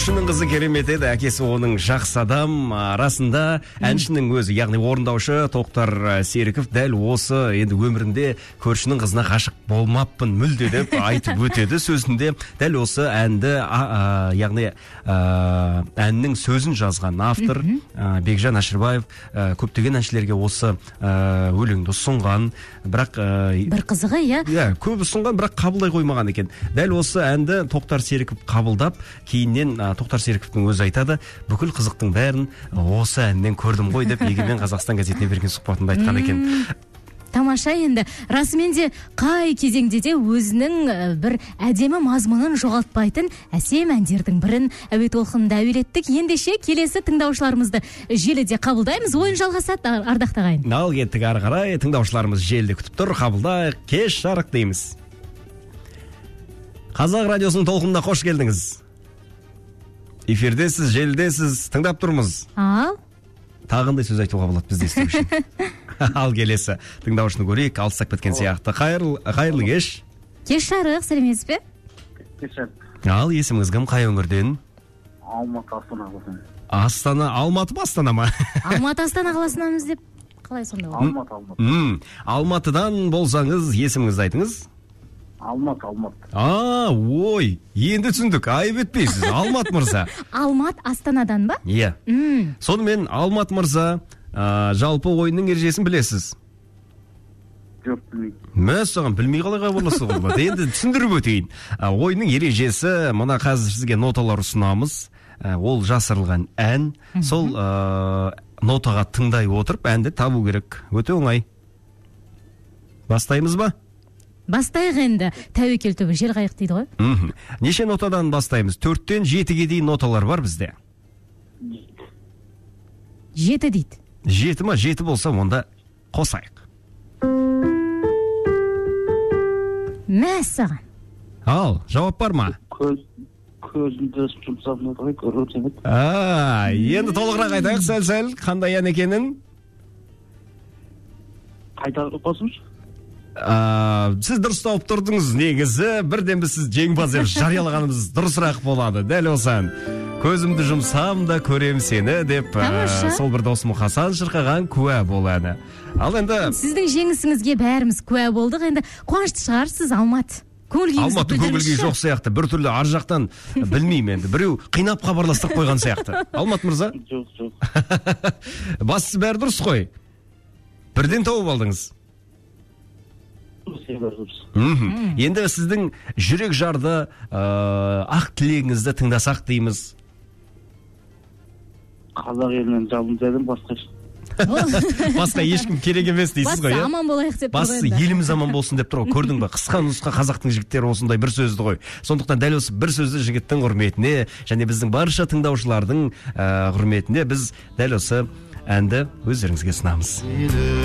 Көршінің қызы керемет еді, әкесі оның жақсы адам. Расында әншінің өзі, яғни орындаушы Тоқтар Серіков дәл осы енді өмірінде көршінің қызына ғашық болмаппын мүлде деп айтып өтеді сөзінде. Дәл осы әнді, яғни әннің сөзін жазған автор Бекжан Ашырбаев көптеген әншілерге осы өлеңді ұсынған, бірақ бір қызығы, иә, көп ұсынған, бірақ қабылдай қоймаған екен. Дәл осы әнді Тоқтар Серіков қабылдап, кейіннен Тоқтар Серіковтің өзі айтады, бүкіл қызықтың бәрін осы әннен көрдім ғой деп Егемен Қазақстан газетіне берген сұхбатында айтқан екен. Тамаша. Енді расымен де қай кезеңде де өзінің бір әдемі мазмұнын жоғалтпайтын әсем әндердің бірін әуе толқынында әуелеттік. Ендеше келесі тыңдаушыларымызды желіде қабылдаймыз. Ойын жалғасады, ардақты ағайын. Ал кеттік ары қарай, тыңдаушыларымыз желіде күтіп тұр. Қабылдайық, кеш жарық дейміз. Қазақ радиосының толқынына қош келдіңіз. Эфирдесіз, желідесіз, тыңдап тұрмыз. Тағындай сөз айтуға болады бізде есту үшін. Ал келесі тыңдаушыны көрейік, алыстап кеткен сияқты. Қайырлы кеш. Кеш жарық, сәлеметсіз бе? Кеш жарық. Ал есіміңіз кім, қай өңірден? Алматы, Астана қаласынан. Астана, Алматы ма, Астана ма? Алматы, Астана қаласынамыз деп қалай сонда? Алматы. Алматыдан болсаңыз, есіміңізді айтыңыз? Алматы. Ой, енді түсіндік, айып етпейсіз, Алмат мырза. Алмат Астанадан ба? Иә. Сонымен Алмат мырза, жалпы ойынның ережесін білесіз? Жоқ, білмейді. Мәссаған, білмей қалай хабарласуға болады. Енді түсіндіріп өтейін. Ойынның ережесі, мұна қазір сізге ноталар ұсынамыз. Ол жасырылған ән. Сол нотаға тыңдай отырып, әнді табу керек. Өте оңай. Бастаймыз ба? Бастайық енді. Тәуекел түбі жел қайық дейді ғой. Неше нотадан бастаймыз? 4-тен 7-ге дейін ноталар бар бізде. 7 дейді. 7 ма? 7 болса, онда қосайық. Мәссаған. Ал, жауап бар ма? Көзімді жұмсап нотаға көріп. Енді толығырақ айтайық сәл-сәл, қандай ән екенін? Қайтарып қосыңыз? Сіз дұрыс тауып тұрдыңыз, негізі бірден біз сіз жеңімпаз деп жариялағанымыз дұрысырақ болады. Дәл осыған көзімді жұмсам да көрем сені деп сол бір досым Хасан шырқаған куә бол әні. Ал енді сіздің жеңісіңізге бәріміз куә болдық. Енді қуанышты шығарсыз, Алмат. Алматы көңілге жоқ сияқты, бір түрлі ар жақтан білмеймін енді. Біреу қинап хабарластырып қойған сияқты. Алмат мырза? Жоқ. Бастысы бәрі дұрыс қой. Бірден тауып алдыңыз. Енді сіздің жүрек жарды ақ тілегіңізді тыңдасақ дейміз. Қазақ елінен жалын жайдым, басқа ешкім керек емес дейсіз ғой. Басқа аман болайық деп тұр. Басқа еліміз аман болсын деп тұр ғой. Көрдің ба, қысқа нұсқа қазақтың жігіттері осындай бір сөзді ғой. Сондықтан дәл осы бір сөзді жігіттің құрметіне және біздің барша тыңдаушылардың құрметіне біз дәл осы әнді өздеріңізге ұсынамыз.